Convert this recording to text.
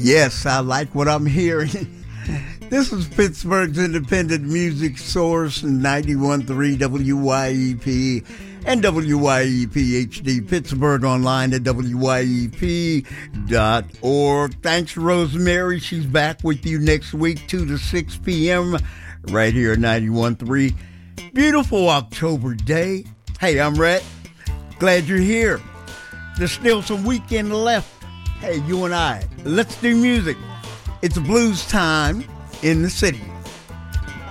Yes, I like what I'm hearing. This is Pittsburgh's independent music source, 91.3 WYEP and WYEP HD Pittsburgh, online at WYEP.org. Thanks, Rosemary. She's back with you next week, 2 to 6 p.m. right here at 91.3. Beautiful October day. Hey, I'm Rhett. Glad you're here. There's still some weekend left. Hey, you and I, let's do music. It's blues time in the city.